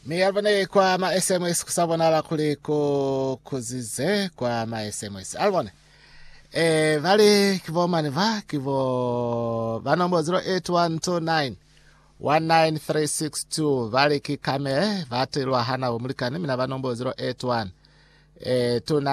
Miyabone kwa ma SMS kusabonala kuliko kuzize kwa ma SMS. Albone. Vali kivo maniva kivo vanombo 08129 19362 vali kikame vati lwa hana umulikane mina vanombo 081 29